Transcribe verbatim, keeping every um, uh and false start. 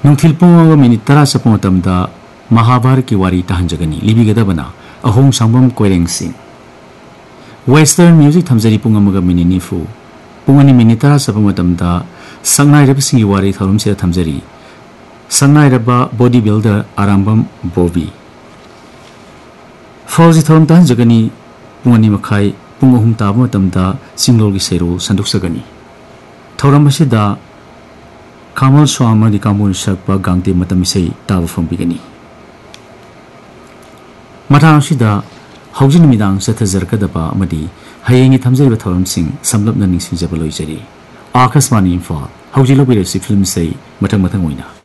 नुंथिल पुंग minute तरा चपो मतमदा महाभारत की वारी ताहंजगनी लिबिगदबना अहोंग सांबम कोइरेंग सिंह वेस्टर्न म्यूजिक थमजरी पुंग अमगा मिनिट निफु पुंगनी मिनिट तरा चपो मतमदा संगनाइरब सिंह की वारी थरुम से थमजरी संगनाइरब बॉडी बिल्डर आरामबम बॉबी फौजी थरुम ताहंजगनी पुंगनी मखाई पुंग अहुम ताब मतमदा सिंगलोल की सेरो संदुकसगनी थौरम असिदा कामल स्वामा दी कामोन सकपा गांगते मतम से ताब फंबिगनी मथांग सिदा हौजिन मिदांग सथजरकदबा अमदी हयेंगी थमजरिबा थौरम सिंह समलपना निंसिंजबा लोइजरी आकाशवाणी इम्फाल हौजिलो बिरेसी फिल्म से मथंग मथंग ओइना